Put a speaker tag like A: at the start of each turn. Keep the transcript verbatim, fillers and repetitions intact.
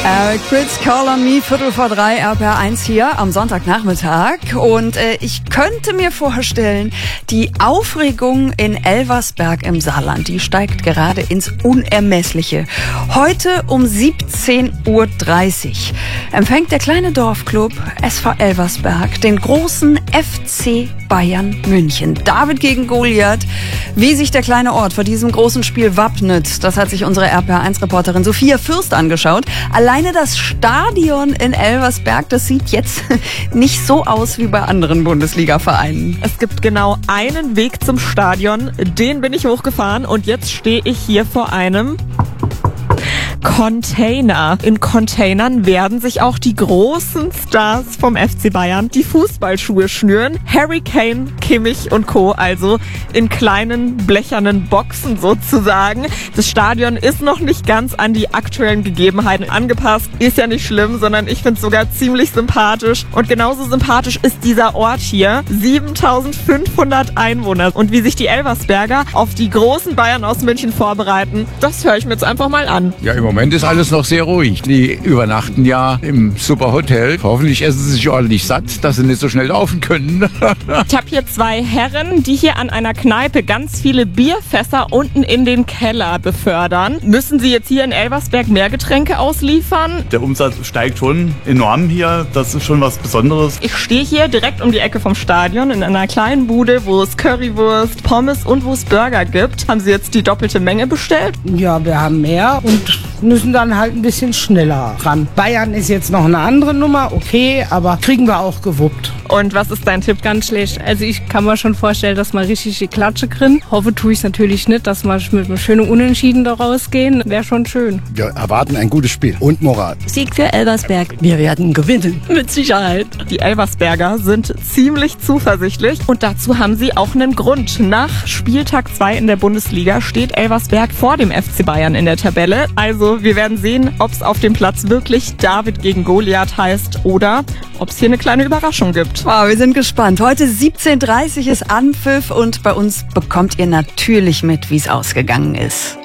A: Eric Prydz, Call on Me, Viertel vor drei, R P R eins hier am Sonntagnachmittag. Und äh, ich könnte mir vorstellen, die Aufregung in Elversberg im Saarland, die steigt gerade ins Unermessliche. Heute um siebzehn Uhr dreißig empfängt der kleine Dorfclub S V Elversberg den großen F C Bayern München. David gegen Goliath. Wie sich der kleine Ort vor diesem großen Spiel wappnet, das hat sich unsere R P R eins Reporterin Sophia Fürst angeschaut. Alleine das Stadion in Elversberg, das sieht jetzt nicht so aus wie bei anderen Bundesliga-Vereinen.
B: Es gibt genau einen Weg zum Stadion, den bin ich hochgefahren und jetzt stehe ich hier vor einem Container. In Containern werden sich auch die großen Stars vom F C Bayern die Fußballschuhe schnüren. Harry Kane, Kimmich und Co. Also in kleinen blechernen Boxen sozusagen. Das Stadion ist noch nicht ganz an die aktuellen Gegebenheiten angepasst. Ist ja nicht schlimm, sondern ich finde es sogar ziemlich sympathisch. Und genauso sympathisch ist dieser Ort hier. siebentausendfünfhundert Einwohner. Und wie sich die Elversberger auf die großen Bayern aus München vorbereiten, das höre ich mir jetzt einfach mal an.
C: Ja, im Moment ist alles noch sehr ruhig. Die übernachten ja im Superhotel. Hoffentlich essen sie sich ordentlich satt, dass sie nicht so schnell laufen können.
B: Ich habe hier zwei Herren, die hier an einer Kneipe ganz viele Bierfässer unten in den Keller befördern. Müssen sie jetzt hier in Elversberg mehr Getränke ausliefern?
D: Der Umsatz steigt schon enorm hier. Das ist schon was Besonderes.
B: Ich stehe hier direkt um die Ecke vom Stadion in einer kleinen Bude, wo es Currywurst, Pommes und wo es Burger gibt. Haben Sie jetzt die doppelte Menge bestellt?
E: Ja, wir haben mehr und müssen dann halt ein bisschen schneller ran. Bayern ist jetzt noch eine andere Nummer, okay, aber kriegen wir auch gewuppt.
B: Und was ist dein Tipp?
F: Ganz schlecht. Also ich kann mir schon vorstellen, dass wir richtig die Klatsche kriegen. Hoffe tue ich es natürlich nicht, dass wir mit einem schönen Unentschieden da rausgehen. Wäre schon schön.
G: Wir erwarten ein gutes Spiel und Moral.
A: Sieg für Elversberg. Wir werden gewinnen. Mit Sicherheit.
B: Die Elversberger sind ziemlich zuversichtlich und dazu haben sie auch einen Grund. Nach Spieltag zwei in der Bundesliga steht Elversberg vor dem F C Bayern in der Tabelle. Also wir werden sehen, ob es auf dem Platz wirklich David gegen Goliath heißt oder ob es hier eine kleine Überraschung gibt.
A: Wow, wir sind gespannt. Heute siebzehn Uhr dreißig ist Anpfiff und bei uns bekommt ihr natürlich mit, wie es ausgegangen ist.